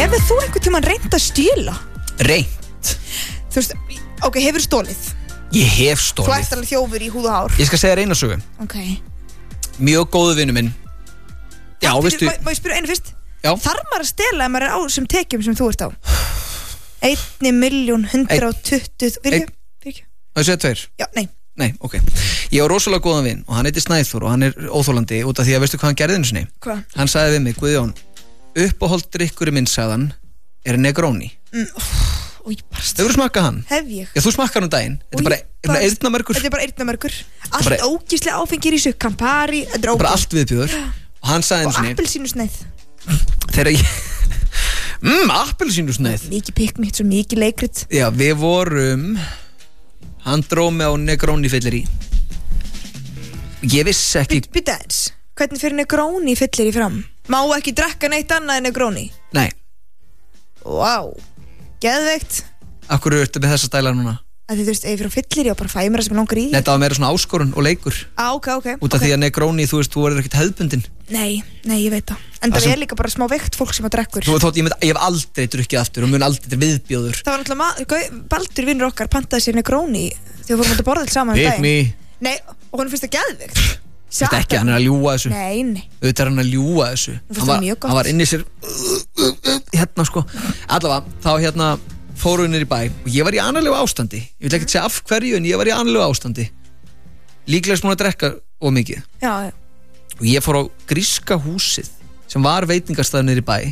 Hefur þú einhvern tímann reynt að stýla? Reynt? Þú veist, ok, hefur stólið? Ég hef stólið. Þú ert alveg þjófur í húð og hár. Ég skal segja þér eina sögu. Ok. Mjög góðu vinur minn. Já, veistu. Má ég spyrja einu fyrst? Já. Þarf maður að stela ef maður á þessum tekjum sem þú ert á? 1.120.000 Fyrir Það segja 2. Já, nei. Nei, ok. Ég á rosalega góðan vin og hann heitir Snæþór og hann óþolandi út af því að veistu hvað hann gerði einu sinni? Hvað? Hann sagði við mig, Guðjón, uppáhald drykkurinn minn sagðan Negroni. Új, barst. Hefurðu smakkað hann? Hef ég. Já, þú smakkar hann daginn. Þetta er bara eyrnamerkur. Þetta er bara eyrnamerkur. Allt ógeðslega áfengir í sig, Campari, þetta er ógeð. Bara allt viðbjóður. Og hann sagði einu sinni. Og appelsínusneið. Þegar ég appelsínusneið. Mikið pikkmitt, svo mikið leikrit. Já, við vorum hann dró mig á Negroni fyllir í. Ég vissi ekki. Býta eins. Hvernig fyrir Negroni fyllir í fram? Má ekki drekka neitt annað en Negroni? Nei. Vá. Geðveikt. Akkur ertu með þessa stæla núna? Þú veist, ef ég fyrir á fyllir í og bara fæ mér það sem langar í. Þetta var meira svona áskorun og leikur. Ok. Út af því að Negroni, þú veist, þú verður ekkert hefðbundin. Nei, ég veit það. En það er líka bara smá veikt fólk sem að drekkur. Þú þótt, ég hef aldrei drukkið aftur og mun aldrei viðbjóður. Það var náttúrulega Baldur vinnur okkar pantaði sér Negroni þegar við vorum að borða alls saman daginn. Nei, og hann finnst það geðveikt. Þetta ekki, hann að ljúga þessu. Nei. Auðvitað er hann að ljúga þessu. Hann var inni sér hérna sko. Allavega, þá fórum við niður í bæ og ég var í annarlegu ástandi. Ég vil ekki segja af hverju en ég var í annarlegu ástandi. Líklega sem hún að drekka of mikið. Já. Og ég fór á gríska húsið sem var veitingastað niður í bæ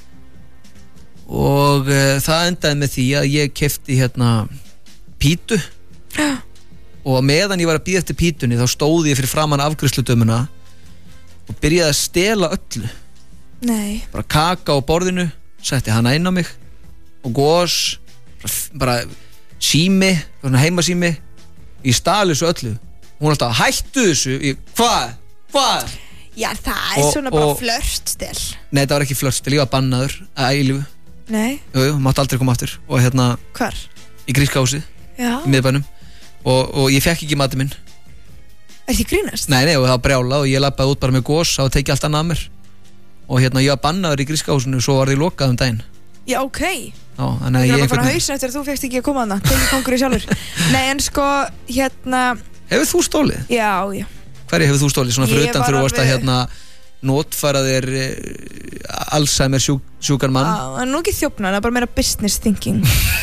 og það endaði með því að ég keypti pítu og meðan ég var að bíða eftir pítunni þá stóði ég fyrir framan afgreiðsludömuna og byrjaði að stela öllu. Nei. Bara kaka á borðinu, setti hana inn á mig og gos, bara sími, heimasími, ég stali þessu öllu. Hún alltaf, hættu þessu, hvað? Já, það er svona bara flörtstil. Nei, það var ekki flörtstil, ég var bannaður að eilífu. Nei. Jú, mátti aldrei koma aftur og hvar? Í gríska húsið. Já. Í miðbænum og ég fekk ekki matinn minn. Er þið grínast? Nei, og það var brjálað og ég labbaði út bara með gos og tekið allt annað að mér og ég var bannaður í gríska húsinu svo var ég lokað daginn. Já, ok. Já, þannig að ég bara hausin eftir að þú fékkst ekki að koma þarna. Tekið kongur í sjálfur. Nei, en sko, Hefur þú stólið? Já. Hverju hefur þú stólið? Svona fyrir utan þegar þú varst að notfæra þér Alzheimer sjúkan mann? Já, en nú ekki þjófna, það er bara meira business thinking.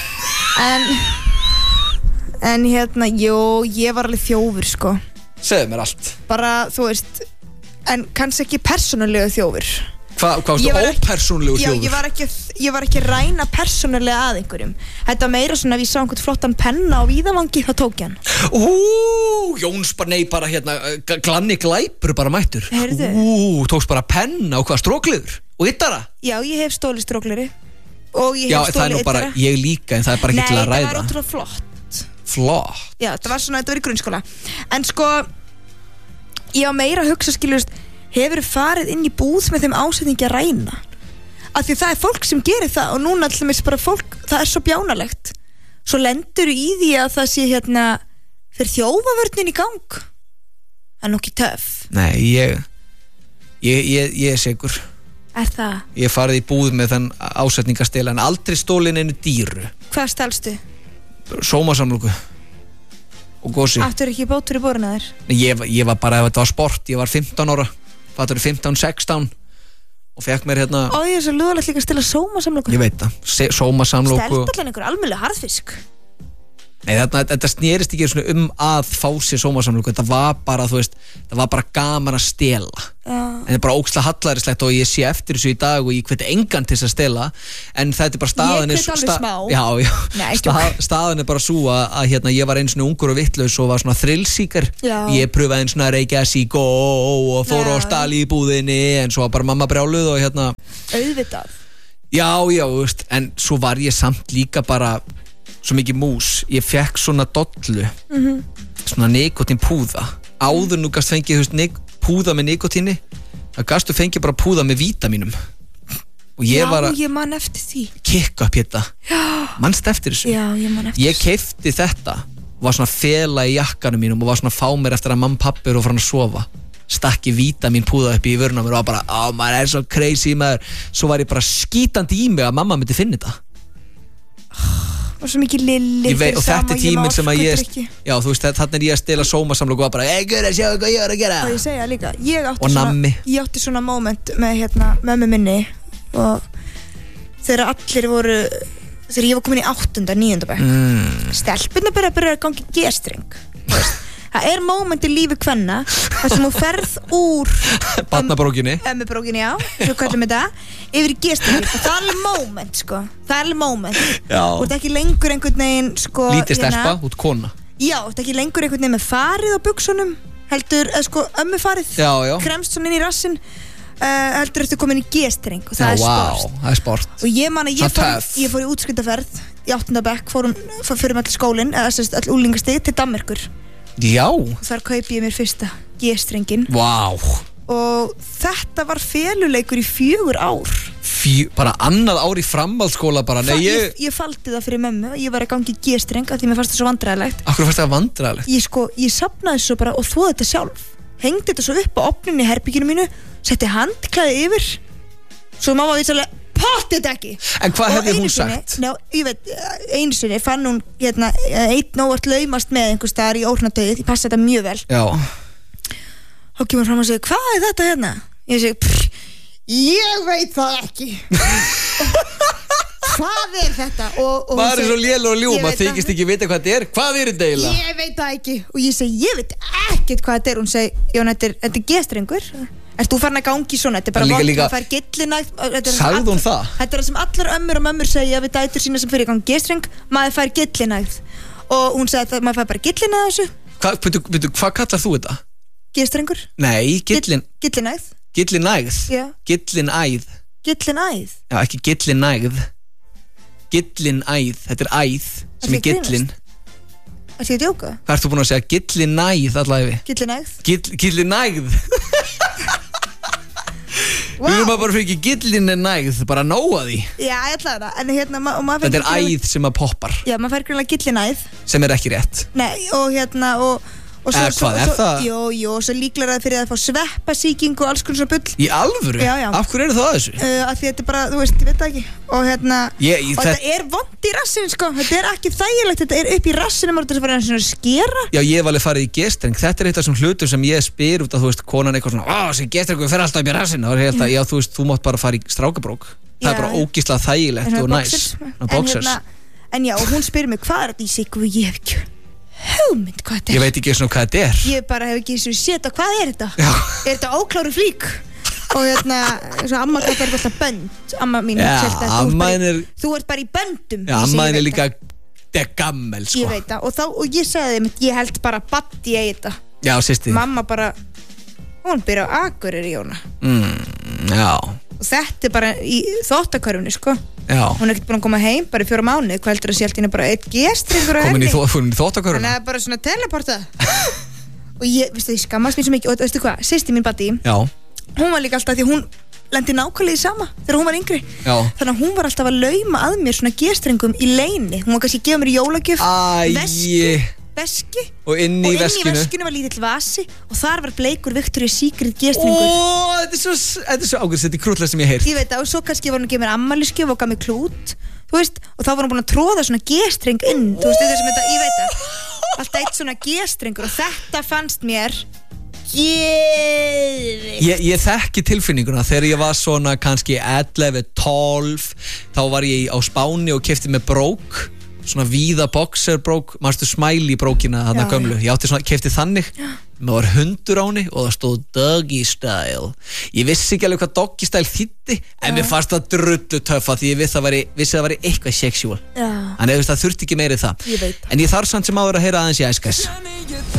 en jú, ég var alveg þjófur, sko. Segðu mér allt. Bara, þú veist, en kannski ekki persónulega þjófur. Hvað varstu ópersónulegu þjófur? Já, ég var ekki ræna persónulega að einhverjum. Þetta var meira svona ef ég sá einhvern flottan penna á víðavangi, þá tók ég hann. Jóns bara, glanni glæpur bara mættur. Heyrðu. Tókst bara penna og hvað, strókliður? Og yttara? Já, ég hef stólið strókliðri. Og ég hef stólið yttara. Já, það er nú bara, ég líka, en það er bara ekki til að ræða. Nei, það var ótrúlega flott. Flott? Já, þetta var í grunnskóla. En sko, ég var meira að hugsa, skiljust, hefur farið inn í búð með þeim ásetningi að ræna af því það er fólk sem gerir það og núna alltaf bara fólk, það er svo bjánalegt svo lendur í því að það sé fyrir þjófavörnin í gang það er nokkið töff. Nei, ég er sigur. Er það? Ég farið í búð með þann ásetning að stela en aldrei stólin einu dýru. Hvað stelstu? Sómasamlóku og gósi. Áttur ekki bátur í boruna þér? Ég var bara, ef þetta var sport, ég var 15 ára fattur 15-16 og fekk mér Ó, ég er svo lúðalegt líka að stela sómasamlóku. Ég veit það, sómasamlóku. Stelta allir einhver almennilega harðfisk? Nei, þetta snerist ekki að fá sér sómasamlóku. Þetta var bara, þú veist, það var bara gaman að stela. En það er bara ógeðslega hallærislegt og ég sé eftir þessu í dag og ég hveti engan til þess að stela. En þetta er bara staðan. Ég hveti alveg smá. Já. Nei, staðan er bara svo að ég var einu svona ungur og vittlaus og var svona thrillsíkar. Ég pröfaði einu svona reykja sík og fór á stali í búðinni en svo var bara mamma brjáluð og Auðvitað. Já, veist, en svo var ég samt líka bara svo mikið mús, ég fekk svona dollu, svona nikotínpúða. Áður nú gast fengið púða með nikotíni, það gastu fengið bara púða með vítamínum. Og ég var að ég man eftir því. Kikka upp hérna. Manst eftir þessu? Já, ég man eftir þessu. Ég keypti þetta, var svona fela í jakkanum mínum og var svona að fá mér eftir að mamma og pappi eru farin að sofa. stakki vítamín púða upp í vöruna mér og var bara, maður svo crazy maður. Svo var ég bara skítandi í mig að mamma myndi finna þetta og svo mikið lilli og þetta tíminn sem að já, þú veist, þannig ég að stela sómasamlöku og bara, gura, sjáu hvað ég var að gera og ég segja líka, ég átti svona moment með mömmu minni og þegar allir voru þegar ég var komin í 8. 9. bekk stelpurnar byrja að gangi G-streng það moment í lífi kvenna þar sem þú ferð úr barnabrókinni já, svo kallum við það yfir í G-strengin og það alveg moment sko það alveg moment og þetta ekki lengur einhvern veginn sko lítið stelpa, út kona já, þetta ekki lengur einhvern veginn með farið á buksunum heldur, sko, farið kremst svona inn í rassinn heldur eftir komin í G-streng og það er sport og ég man að ég fór í útskriftarferð í 8. bekk fyrir allir skólinn eða all úlingastig til Danmerkur já og þar kaupi ég mér fyrsta G-strengin og þetta var feluleikur í 4 ár bara annað ár í framhaldsskóla bara ég faldi það fyrir mömmu ég var að gangi G-streng af því mér fannst það svo vandræðilegt Akkur fannst það vandræðilegt? Ég safnaði svo bara og þvoði þetta sjálf hengdi þetta svo upp á opninni í herbygginu mínu setti handklæði yfir svo mamma vissi alveg pottið ekki en hvað hefði hún sagt? Ég veit, einu sinni fann hún einn óvart laumast með einhvers staðar í óhrnadauð ég passi þetta mjög vel já þá kemur fram og segir, hvað er þetta hérna? Ég segi, ég veit það ekki hvað er þetta? Og maður er svo lélegur og ljúf maður þykist ekki vita hvað þetta er hvað er þetta eiginlega? Ég veit það ekki og ég segi, ég veit ekkert hvað þetta er hún segi, Jón, þetta er G-strengur Erst þú farin að gangi svona? Þetta er bara vont að fara gillinægð Sagði hún það? Þetta er það sem allar ömmur og mömmur segja við dætur sína sem fyrir í gangi G-streng maður fær gillinægð og hún sagði að maður fær bara gillinægð þessu Hvað kallar þú þetta? G-strengur? Nei, Gillinægð Gillinægð? Já Gillinæð Gillinæð? Já, ekki gillinægð Gillinæð, þetta er æð sem er gillin Ætti ég að djóka? Hvað ertu búin að segja gillinæð allavega? Gillinægð Gillinægð Við erum bara fyrir ekki gillin en nægð bara nóa því Já, ég ætlaði það en hérna Þetta er æð sem að poppar Já, maður fær grunlega gillinæð sem er ekki rétt Nei, og hérna og svo, er það? Jú, og svo líklega fyrir að fá sveppasýking og alls konar svo bull Í alvöru? Já. Af hverju það þessu? Af því þetta er bara, þú veist, ég veit það ekki Og hérna, og þetta er vont í rassin sko Þetta er ekki þægilegt, þetta er upp í rassinum og þetta er að fara að skera Já, ég hef alveg farið í G-streng Þetta er eitt af þessum hlutum sem ég spyr út að þú veist, konan eitthvað svona þessi G-strengur fer alltaf upp í rassin Og það er helt að, já, þú veist, þú mátt bara fara í strákabrók Það er bara ógeðslega þægilegt og næs En já, og hún spyr mig, hvað er þetta í sig og ég hef ekki hugmynd hvað þetta er Ég veit ekki svona hvað þetta er Ég bara hef ekki svona sétt á hvað er þetta Já. Er þetta ókláru flík og hérna, svo amma kallar þetta alltaf bönd Amma mín þú ert bara í böndum Já, amma mín er líka gammel sko Ég veit það og ég sagði þeim ég held bara baddi í þetta Já, sýsti Mamma bara, hún byrja á Akureyri Jóna Já Og þetta er bara í þvottakörfunni sko Já. Hún er ekkert búin að koma heim bara í 4 mánuði hvað heldur að sé allt hérna bara eitt G-strengur komin í þvottakörfuna Þannig að bara svona teleporta og ég, veistu, ég skammast mér svo mikið og veistu hvað, sýsti mín Baddi Já. Hún var líka alltaf því að hún lendi nákvæmlega í sama þegar hún var yngri Já. Þannig að hún var alltaf að lauma að mér svona G-strengum í leini hún var kannski að gefa mér í jólagjöf veski og inn í veskinu var lítill vasi og þar var bleikur Victoria's Secret G-strengur Þetta er svo ágætt, þetta er krútlega sem ég heyrt Ég veit það og svo kannski var hún að gefa mér ammælisgjöf og gaf mér klút þú veist, og þá var hún búin að tróða svona G-streng inn þú veist, þetta sem þetta, ég veit það alltaf eitt svona G-strengur og þetta fannst mér Ég þekki tilfinninguna þegar ég var svona kannski 11, 12 þá var ég á Spáni og keypti með brók svona víða boxerbrók manstu Smiley brókina þarna gömlu ég átti svona, keypti þannig maður var hundur á henni og það stóð doggy style ég vissi ekki alveg hvað doggy style þýddi en mér fannst það drullu töffa því ég vissi að það væri eitthvað sexual þannig að það þurfti ekki meiri það en ég þarf samt sem áður að heyra aðeins í Ice Guys